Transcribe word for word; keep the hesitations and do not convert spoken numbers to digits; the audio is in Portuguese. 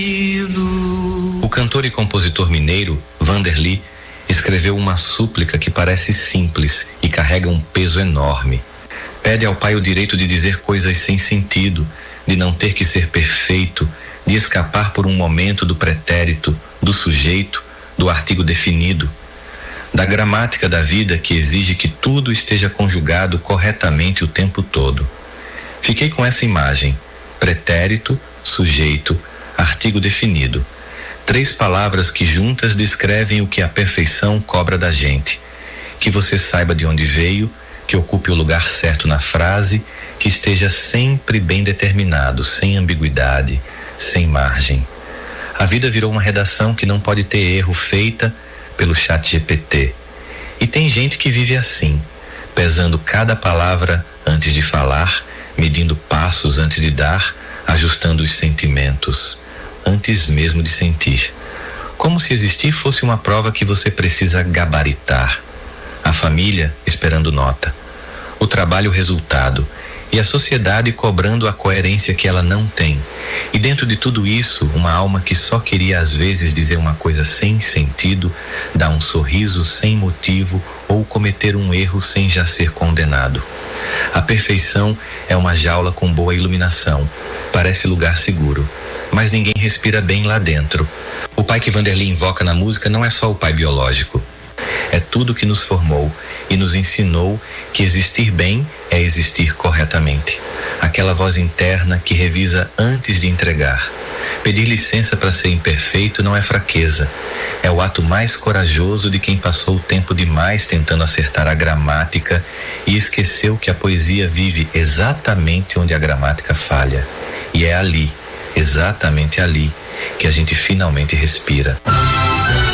O cantor e compositor mineiro Vanderly escreveu uma súplica que parece simples e carrega um peso enorme. Pede ao Pai o direito de dizer coisas sem sentido, de não ter que ser perfeito, de escapar por um momento do pretérito, do sujeito, do artigo definido, da gramática da vida que exige que tudo esteja conjugado corretamente o tempo todo. Fiquei com essa imagem: pretérito, sujeito, artigo definido. Três palavras que juntas descrevem o que a perfeição cobra da gente. Que você saiba de onde veio, que ocupe o lugar certo na frase, que esteja sempre bem determinado, sem ambiguidade, sem margem. A vida virou uma redação que não pode ter erro, feita pelo chat G P T. E tem gente que vive assim, pesando cada palavra antes de falar, medindo passos antes de dar, ajustando os sentimentos antes mesmo de sentir. Como se existir fosse uma prova que você precisa gabaritar. A família esperando nota, o trabalho resultado, e a sociedade cobrando a coerência que ela não tem. E dentro de tudo isso, uma alma que só queria às vezes dizer uma coisa sem sentido, dar um sorriso sem motivo ou cometer um erro sem já ser condenado. A perfeição é uma jaula com boa iluminação, parece lugar seguro, mas ninguém respira bem lá dentro. O pai que Vanderly invoca na música não é só o pai biológico. É tudo que nos formou e nos ensinou que existir bem é existir corretamente. Aquela voz interna que revisa antes de entregar. Pedir licença para ser imperfeito não é fraqueza. É o ato mais corajoso de quem passou tempo demais tentando acertar a gramática e esqueceu que a poesia vive exatamente onde a gramática falha. E é ali, exatamente ali, que a gente finalmente respira.